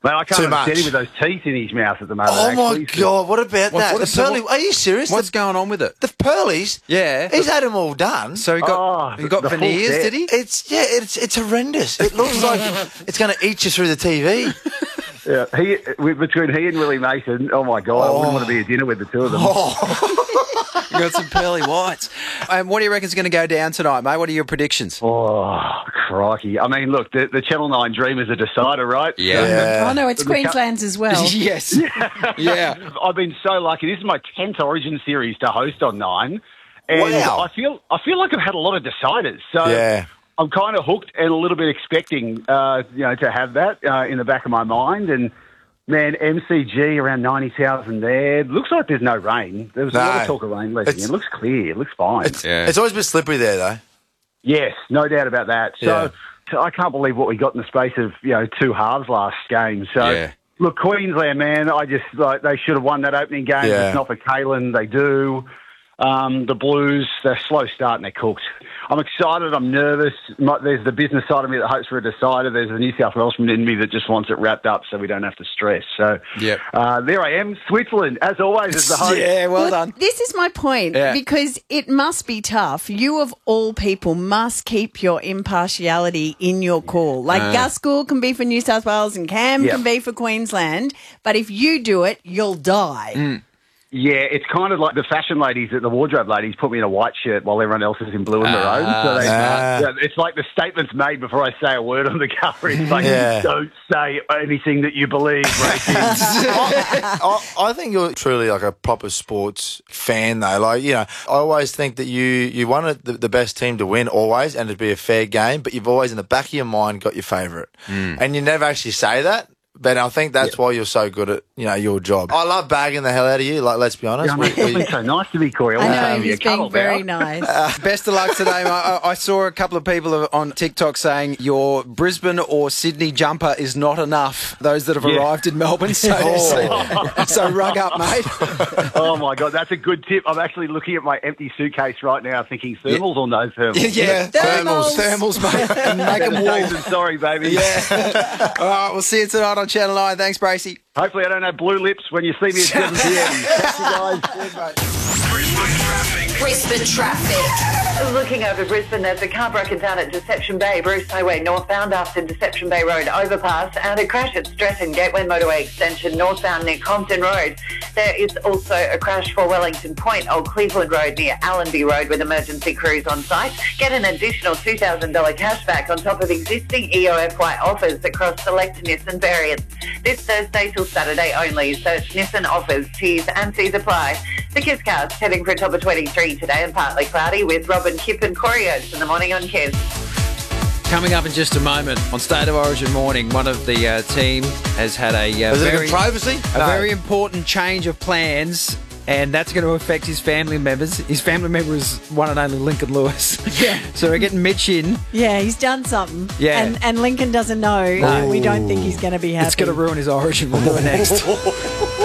Mate, I Too can't much. understand him with those teeth in his mouth at the moment. Oh, my actually. God. What about that? The pearly, are you serious? What's going on with it? The pearlies? Yeah. He's had them all done. So he got the full veneers, set. did he? It's horrendous. It looks like it's going to eat you through the TV. Yeah, between he and Willie Mason, oh my God, I wouldn't want to be at dinner with the two of them. You got some pearly whites. And what do you reckon is going to go down tonight, mate? What are your predictions? Oh, crikey. I mean, look, the Channel 9 dream is a decider, right? Yeah. Oh, no, it's Queensland's as well. Yes. Yeah. I've been so lucky. This is my 10th Origin series to host on 9. And Wow. I feel like I've had a lot of deciders. So Yeah. I'm kind of hooked and a little bit expecting, to have that in the back of my mind. And, man, MCG around 90,000 there. Looks like there's no rain. There was a lot of talk of rain last year. It looks clear. It looks fine. It's always been slippery there, though. Yes, no doubt about that. So I can't believe what we got in the space of, 2 halves last game. So, look, Queensland, man, they should have won that opening game. Yeah. It's not for Kalen. They do. The Blues, they're slow start and they're cooked. I'm excited. I'm nervous. There's the business side of me that hopes for a decider. There's the New South Welshman in me that just wants it wrapped up so we don't have to stress. So there I am. Switzerland, as always, as the host. Yeah, well done. This is my point, because it must be tough. You, of all people, must keep your impartiality in your call. Like Gus Gould can be for New South Wales and Cam can be for Queensland, but if you do it, you'll die. Yeah, it's kind of like the fashion ladies, the wardrobe ladies, put me in a white shirt while everyone else is in blue and maroon. So it's like the statement's made before I say a word on the cover. It's like, don't say anything that you believe. I think you're truly like a proper sports fan, though. Like, I always think that you want the best team to win always and to be a fair game, but you've always in the back of your mind got your favourite. And you never actually say that. But I think that's why you're so good at, your job. I love bagging the hell out of you, like, let's be honest. It's been so nice to be Corey. I know, he's being very nice. Best of luck today, mate. I saw a couple of people on TikTok saying your Brisbane or Sydney jumper is not enough, those that have arrived in Melbourne. So rug up, mate. Oh, my God, that's a good tip. I'm actually looking at my empty suitcase right now thinking thermals or no thermals. Yeah, thermals, mate. And make them warm. Sorry, baby. Yeah. All right, we'll see you tonight on Channel 9. Thanks, Bracey. Hopefully I don't have blue lips when you see me at 7 p.m. Thank you, guys. Cheers, mate. Brisbane traffic. Looking over Brisbane, there's a car broken down at Deception Bay, Bruce Highway northbound after Deception Bay Road overpass, and a crash at Stretton Gateway Motorway Extension northbound near Compton Road. There is also a crash for Wellington Point, Old Cleveland Road near Allenby Road with emergency crews on site. Get an additional $2,000 cash back on top of existing EOFY offers across select Nissan variants. This Thursday till Saturday only. Search Nissan offers, T's and C's apply. The Kiss Cast heading for a top of 23 today and partly cloudy with Robin, Kip and Corey Oates in the morning on Kiss. Coming up in just a moment on State of Origin morning, one of the team has had a very important change of plans, and that's going to affect his family members. His family member is one and only Lincoln Lewis. Yeah. So we're getting Mitch in. Yeah, he's done something. Yeah. And Lincoln doesn't know. No. We don't think he's going to be happy. It's going to ruin his Origin. We'll do it next.